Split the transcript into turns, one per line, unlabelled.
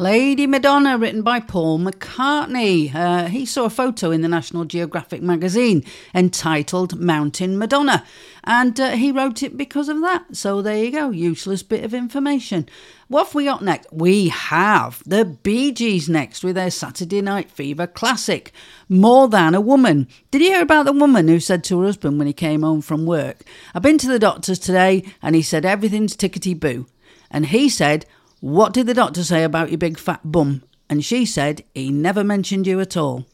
Lady Madonna, written by Paul McCartney. He saw a photo in the National Geographic magazine entitled Mountain Madonna, and he wrote it because of that. So there you go, useless bit of information. What have we got next? We have the Bee Gees next with their Saturday Night Fever classic, More Than a Woman. Did you hear about the woman who said to her husband when he came home from work, "I've been to the doctor's today and he said everything's tickety-boo." And he said, "What did the doctor say about your big fat bum?" And she said, "He never mentioned you at all."